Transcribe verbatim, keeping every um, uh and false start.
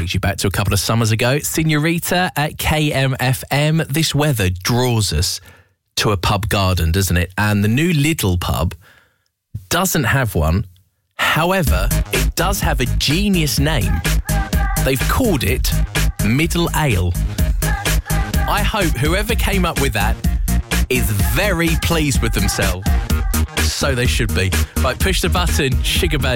takes you back to a couple of summers ago. Senorita at K M F M. This weather draws us to a pub garden, doesn't it? And the new Lidl pub doesn't have one. However, it does have a genius name. They've called it Middle Ale. I hope whoever came up with that is very pleased with themselves. So they should be. Right, push the button, Sugar Babe.